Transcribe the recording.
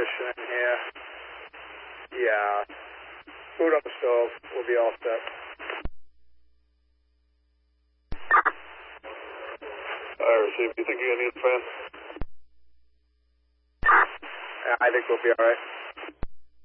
conditioning here. Yeah. Food on the stove. We'll be all set. Alright, receive. You think you're going to need a fan? Yeah, I think we'll be alright.